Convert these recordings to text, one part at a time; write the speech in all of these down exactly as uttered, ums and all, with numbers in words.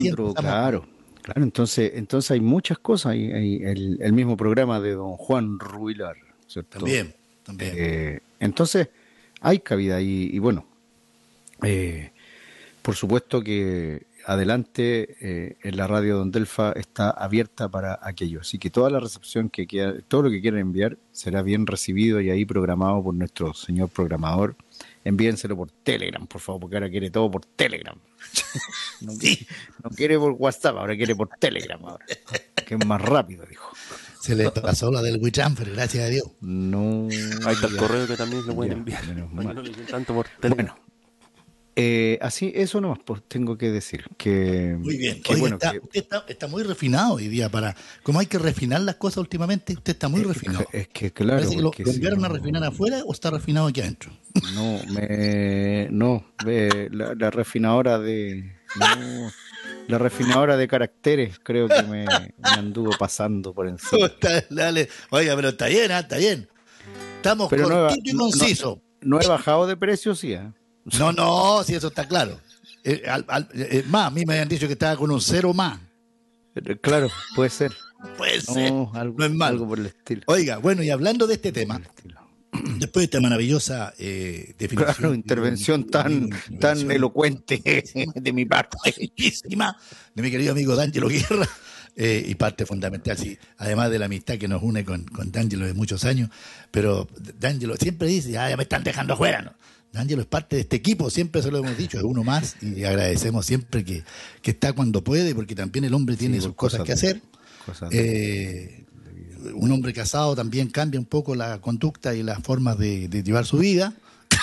tiempo Otro, estamos. claro, claro, entonces, entonces hay muchas cosas, hay, hay el, el mismo programa de don Juan Rubilar, ¿cierto? También, también. Eh, entonces, hay cabida ahí, y bueno, eh, por supuesto que adelante eh, en la radio Don Delfa está abierta para aquello, así que toda la recepción que quiera, todo lo que quieran enviar será bien recibido y ahí programado por nuestro señor programador. Envíenselo por Telegram, por favor, porque ahora quiere todo por Telegram. No, Sí, no quiere por WhatsApp, ahora quiere por Telegram ahora, que es más rápido, dijo. se le pasó la del WeTransfer, gracias a Dios. No, Ahí está el ya, correo que también lo pueden ya, enviar. menos Para que mal. no le den tanto por teléfono. Bueno, eh, así, eso nomás, pues tengo que decir que, Muy bien. que Oiga, bueno, está, que usted está, está muy refinado hoy día para. Como hay que refinar las cosas últimamente, usted está muy es, refinado. es que claro, Parece que lo, porque lo si enviaron a no, refinar afuera o está refinado aquí adentro. no, me, no, ve, la, la refinadora de, no, la refinadora de caracteres creo que me, me anduvo pasando por encima. Está- dale. Oiga, pero está bien, ¿ah? Está bien. Estamos Pero no he, ba- cortito y no, no, conciso. no he bajado de precio, sí, ¿eh? No, no, si eso está claro. Eh, al- al- eh, más, a mí me habían dicho que estaba con un cero más. Eh, Claro, puede ser. Puede ser. No, algo, No es malo. algo por el estilo. Oiga, bueno, y hablando de este Algo por tema, el estilo. después de esta maravillosa eh, definición. Claro, intervención tan, tan elocuente de mi parte. Bellísima de mi querido amigo D'Angelo Guerra, eh, y parte fundamental, sí, además de la amistad que nos une con, con D'Angelo de muchos años, pero D'Angelo siempre dice, ah, ya me están dejando afuera, ¿no? D'Angelo es parte de este equipo, siempre se lo hemos dicho, es uno más, y agradecemos siempre que, que está cuando puede, porque también el hombre tiene Sí, sus cosas cosas que de- hacer. cosas de- Eh, un hombre casado también cambia un poco la conducta y las formas de, de llevar su vida.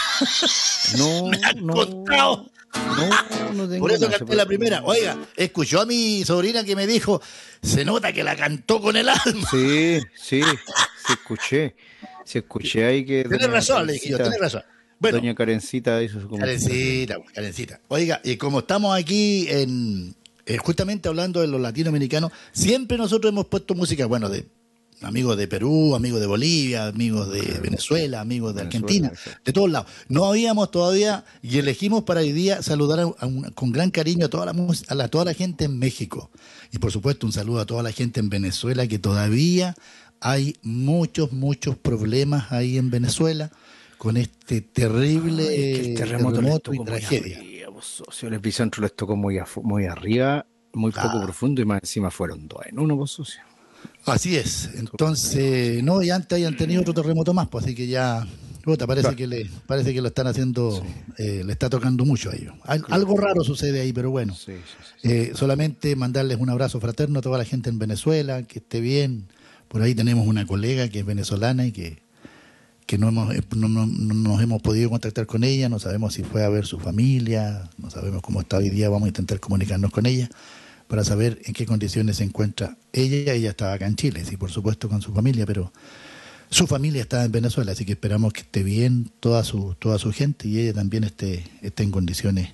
No, no, Contado. no, no tengo Por eso nada, canté se la puede- primera. Oiga, escuchó a mi sobrina que me dijo, se nota que la cantó con el alma. Sí, sí, sí escuché. Sí escuché ahí que Tienes doña razón, le dije yo, Karencita- tienes razón. Bueno, Doña Karencita hizo su comentario. Karencita, pues, Karencita. Oiga, y como estamos aquí en eh, justamente hablando de los latinoamericanos, siempre nosotros hemos puesto música, bueno, de amigos de Perú, amigos de Bolivia, amigos de Venezuela, amigos de Venezuela, Argentina, exacto. de todos lados. No habíamos todavía, y elegimos para hoy día saludar a- a un- con gran cariño a toda la, mus- a la- toda la gente en México. Y por supuesto un saludo a toda la gente en Venezuela, que todavía hay muchos, muchos problemas ahí en Venezuela con este terrible Ay, es que el terremoto, terremoto les y tocó muy tragedia. arriba, vos, socio. El epicentro les tocó muy, afu- muy arriba, muy Ah. poco profundo y más encima fueron dos en uno, vos, socio. Así es. Entonces, no, y antes hayan tenido otro terremoto más, pues así que ya, puta, parece Claro. que le, parece que lo están haciendo, eh, le está tocando mucho a ellos. Al- Algo raro sucede ahí, pero bueno. Sí, sí, sí. Eh, solamente mandarles un abrazo fraterno a toda la gente en Venezuela, que esté bien. Por ahí tenemos una colega que es venezolana y que, que no, hemos, eh, no, no- no nos hemos podido contactar con ella, no sabemos si fue a ver su familia, no sabemos cómo está hoy día, vamos a intentar comunicarnos con ella para saber en qué condiciones se encuentra ella. Ella estaba acá en Chile, sí, por supuesto con su familia, pero su familia está en Venezuela, así que esperamos que esté bien toda su, toda su gente y ella también esté, esté en condiciones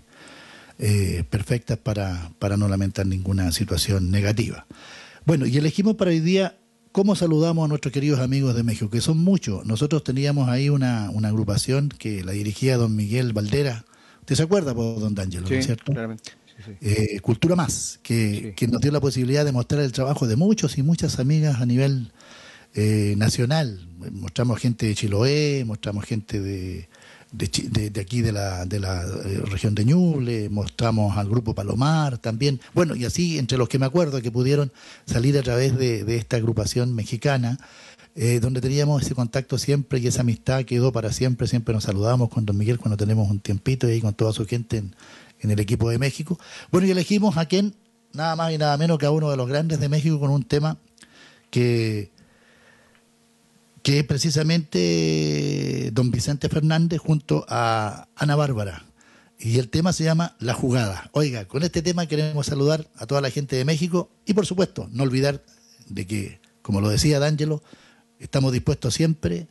eh, perfectas para, para no lamentar ninguna situación negativa. Bueno, y elegimos para hoy día cómo saludamos a nuestros queridos amigos de México, que son muchos. Nosotros teníamos ahí una, una agrupación que la dirigía don Miguel Valdera. ¿Usted se acuerda, por don D'Angelo, ¿no Sí, es cierto? claramente. Sí, sí. Eh, Cultura Más, que, Sí. que nos dio la posibilidad de mostrar el trabajo de muchos y muchas amigas a nivel eh, nacional. Mostramos gente de Chiloé, mostramos gente de, de, Chi- de- de aquí de la, de la eh, región de Ñuble, mostramos al grupo Palomar también. Bueno, y así entre los que me acuerdo que pudieron salir a través de, de esta agrupación mexicana, eh, donde teníamos ese contacto siempre y esa amistad quedó para siempre. Siempre nos saludamos con don Miguel cuando tenemos un tiempito y ahí con toda su gente en, en el equipo de México. Bueno, y elegimos a quien, nada más y nada menos que a uno de los grandes de México, con un tema que, que es precisamente don Vicente Fernández junto a Ana Bárbara. Y el tema se llama La Jugada. Oiga, con este tema queremos saludar a toda la gente de México y por supuesto no olvidar de que, como lo decía D'Angelo, estamos dispuestos siempre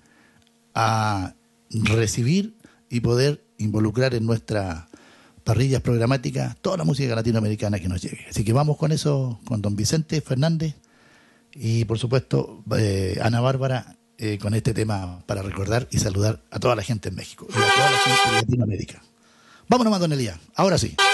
a recibir y poder involucrar en nuestras parrillas programáticas toda la música latinoamericana que nos llegue. Así que vamos con eso, con don Vicente Fernández y por supuesto eh, Ana Bárbara eh, con este tema para recordar y saludar a toda la gente en México y a toda la gente de Latinoamérica. Vámonos más, don Elías. Ahora sí.